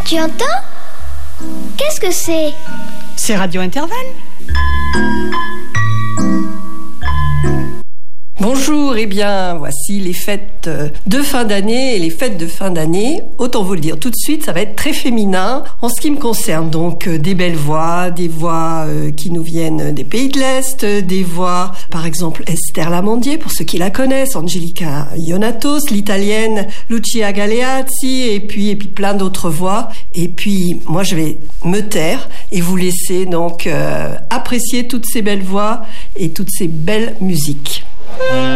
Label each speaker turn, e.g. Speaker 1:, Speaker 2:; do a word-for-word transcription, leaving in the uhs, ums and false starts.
Speaker 1: Tu entends? Qu'est-ce que c'est?
Speaker 2: C'est Radio Intervalle.
Speaker 3: Bonjour, et eh bien voici les fêtes de fin d'année et les fêtes de fin d'année, autant vous le dire tout de suite, ça va être très féminin en ce qui me concerne, donc des belles voix, des voix qui nous viennent des pays de l'Est, des voix par exemple Esther Lamandier pour ceux qui la connaissent, Angelica Ionatos, l'italienne Lucia Galeazzi et puis, et puis plein d'autres voix, et puis moi je vais me taire et vous laisser donc euh, apprécier toutes ces belles voix et toutes ces belles musiques.